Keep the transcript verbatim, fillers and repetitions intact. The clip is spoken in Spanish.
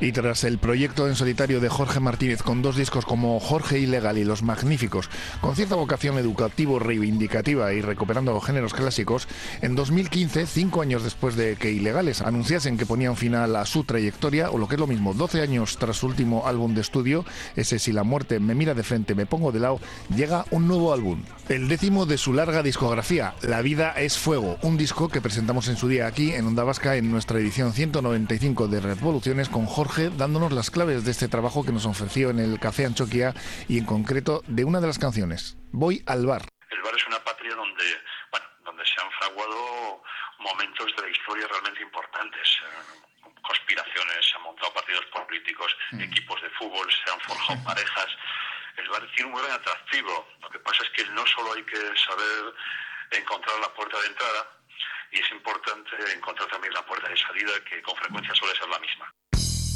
Y tras el proyecto en solitario de Jorge Martínez, con dos discos como Jorge Ilegal y Los Magníficos, con cierta vocación educativo-reivindicativa y recuperando géneros clásicos, en dos mil quince, cinco años después de que Ilegales anunciasen que ponían final a su trayectoria, o lo que es lo mismo, doce años tras su último álbum de estudio, ese Si la muerte me mira de frente, me pongo de lado, llega un nuevo álbum, el décimo de su larga discografía, La vida es fuego, un disco que presentamos en su día aquí en Onda Vasca en nuestra edición ciento noventa y cinco de Revoluciones, con Jorge dándonos las claves de este trabajo que nos ofreció en el Café Anchoquia y en concreto de una de las canciones, Voy al bar. El bar es una patria donde, bueno, donde se han fraguado momentos de la historia realmente importantes. Conspiraciones, se han montado partidos políticos, mm. equipos de fútbol, se han forjado parejas. El bar tiene un gran atractivo. Lo que pasa es que no solo hay que saber encontrar la puerta de entrada, y es importante encontrar también la puerta de salida, que con frecuencia son